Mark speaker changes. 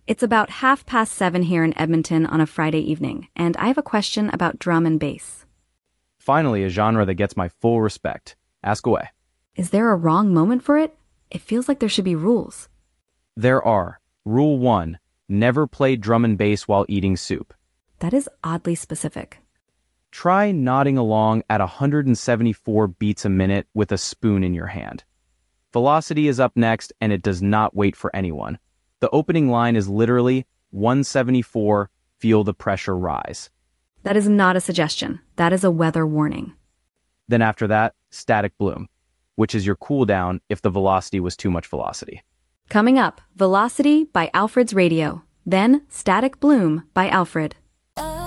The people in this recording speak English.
Speaker 1: It's about 7:30 here in Edmonton on a Friday evening, and I have a question about drum and bass.
Speaker 2: Finally, a genre that gets my full respect. Ask away.
Speaker 1: Is there a wrong moment for it? It feels like there should be rules.
Speaker 2: There are. Rule 1. Never play drum and bass while eating soup.
Speaker 1: That is oddly specific.
Speaker 2: Try nodding along at 174 beats a minute with a spoon in your hand. Velocity is up next, and it does not wait for anyone. The opening line is literally 174, feel the pressure rise.
Speaker 1: That is not a suggestion. That is a weather warning.
Speaker 2: Then after that, static bloom, which is your cool down if the velocity was too much velocity.
Speaker 1: Coming up, Velocity by Alfred's Radio. Then Static Bloom by Alfred.